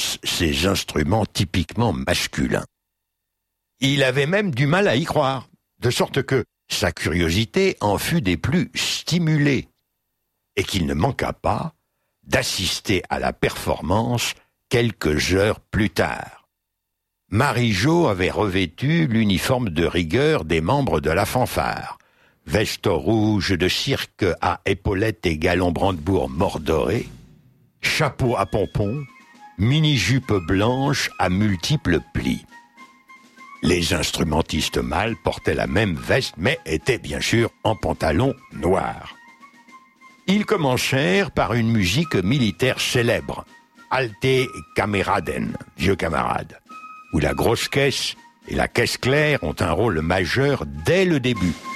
France ces instruments typiquement masculins. Il avait même du mal à y croire, de sorte que sa curiosité en fut des plus stimulée, et qu'il ne manqua pas d'assister à la performance quelques heures plus tard. Marie-Jo avait revêtu l'uniforme de rigueur des membres de la fanfare, veste rouge de cirque à épaulettes et galon brandebourg mordoré, chapeau à pompons, mini-jupe blanche à multiples plis. Les instrumentistes mâles portaient la même veste, mais étaient bien sûr en pantalon noir. Ils commencèrent par une musique militaire célèbre, Alte Kameraden, vieux camarade, où la grosse caisse et la caisse claire ont un rôle majeur dès le début.